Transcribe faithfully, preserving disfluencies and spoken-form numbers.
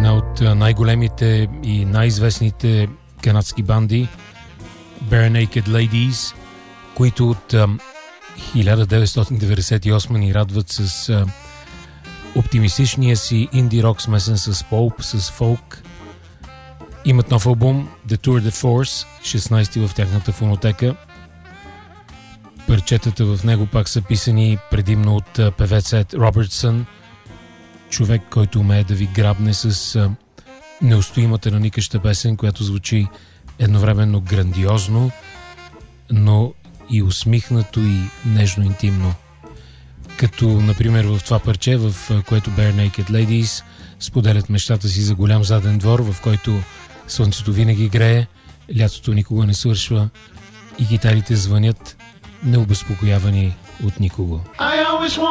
една от най-големите и най-известните канадски банди Bare Naked Ladies, които от хиляда деветстотин деветдесет и осма ни радват с а, оптимистичния си инди рок, смесен с поп, с фолк. Имат нов албум The Tour de Force, шестнайсти в тяхната фонотека. Парчетата в него пак са писани предимно от а, певец Ед Робертсън, човек, който умее да ви грабне с а, неустоимата наникаща песен, която звучи едновременно грандиозно, но и усмихнато и нежно интимно. Като, например, в това парче, в което Bare Naked Ladies споделят мечтата си за голям заден двор, в който слънцето винаги грее, лятото никога не свършва и гитарите звънят, необезпокоявани от никого.